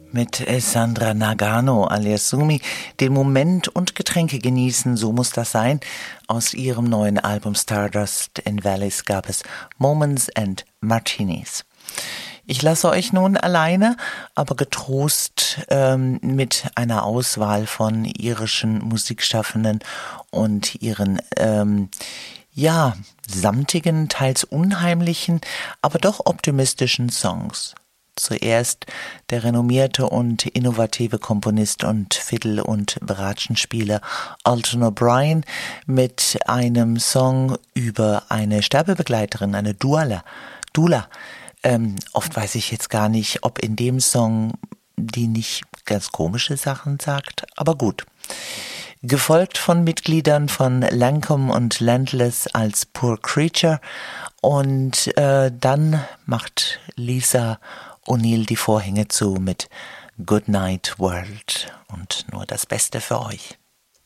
Mit Sandra Nagano alias Sumi den Moment und Getränke genießen, so muss das sein. Aus ihrem neuen Album Stardust in Valleys gab es Moments and Martinis. Ich lasse euch nun alleine, aber getrost mit einer Auswahl von irischen Musikschaffenden und ihren samtigen, teils unheimlichen, aber doch optimistischen Songs. Zuerst der renommierte und innovative Komponist und Fiddle- und Bratschenspieler Alton O'Brien mit einem Song über eine Sterbebegleiterin, eine Doula. Oft weiß ich jetzt gar nicht, ob in dem Song die nicht ganz komische Sachen sagt, aber gut. Gefolgt von Mitgliedern von Lancome und Landless als Poor Creature und dann macht Lisa O'Neill die Vorhänge zu mit Good Night World und nur das Beste für euch.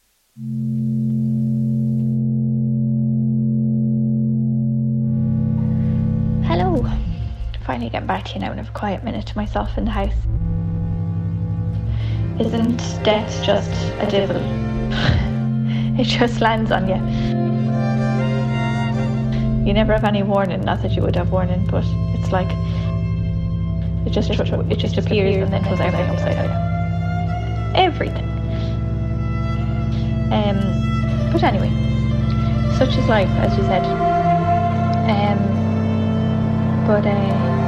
Hello. Finally getting back to you now and have a quiet minute to myself in the house. Isn't death just a devil? It just lands on you. You never have any warning, not that you would have warning, but it's like it just appears and then goes everything upside down. Everything. But anyway, such is life, as you said. But